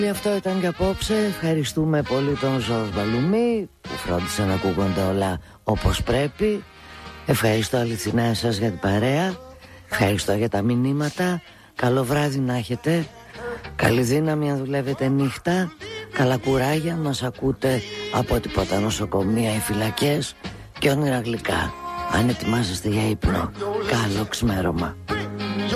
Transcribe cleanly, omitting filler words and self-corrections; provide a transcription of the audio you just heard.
Αυτό ήταν και απόψε. Ευχαριστούμε πολύ τον Ζορς Μπαλουμί που φρόντισε να ακούγονται όλα όπως πρέπει. Ευχαριστώ αληθινά εσάς για την παρέα. Ευχαριστώ για τα μηνύματα. Καλό βράδυ να έχετε. Καλή δύναμη αν δουλεύετε νύχτα. Καλά κουράγια, μας ακούτε από τίποτα νοσοκομεία ή φυλακές και όνειρα γλυκά. Αν ετοιμάζεστε για ύπνο, καλό ξημέρωμα.